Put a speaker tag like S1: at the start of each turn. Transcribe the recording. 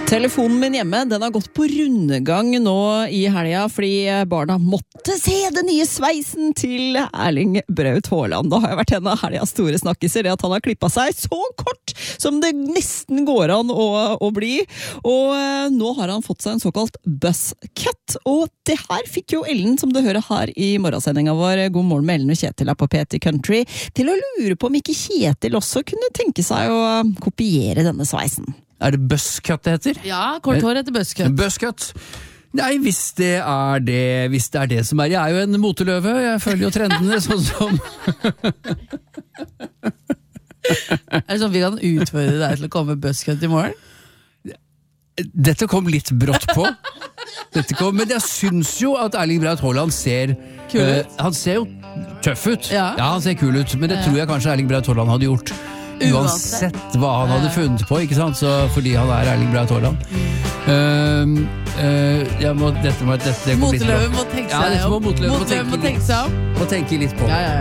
S1: Telefonen min hjemme, den har gått på rundegang nå i helga, fordi barna måtte se den nye sveisen til Erling Braut Haaland. Da har jeg vært en av helgas store snakkiser, det at han har klippet seg så kort som det nesten går an å bli. Og nå har han fått seg en såkalt buzzcut, og det her fikk jo Ellen, som du hører her i morgensendingen vår, God morgen med Ellen og Kjetil her på P3 Country, til å lure på om ikke Kjetil også kunne tenke seg å kopiere denne sveisen.
S2: Det buzzcut det heter?
S3: Ja, kort hår heter buzzcut.
S2: Buzzcut? Nei, hvis det er det som er. Jeg er jo en moteløve, jeg følger jo trendene sånn som...
S3: Det sånn vi kan utfordre deg til å komme med buzzcut i morgen?
S2: Dette kom litt brått på. Men jeg synes jo at Erling Braut Haaland ser...
S3: Kul ut?
S2: Han ser jo tøff ut.
S3: Ja,
S2: han ser kul ut, men det tror jeg kanskje Erling Braut Haaland hadde gjort. Uansett hva han hadde funnet på, ikke sant? Så fordi han er Erling Braut Haaland. Dette går litt bra.
S3: Moteløven må tenke seg om.
S2: Moteløven må tenke litt på.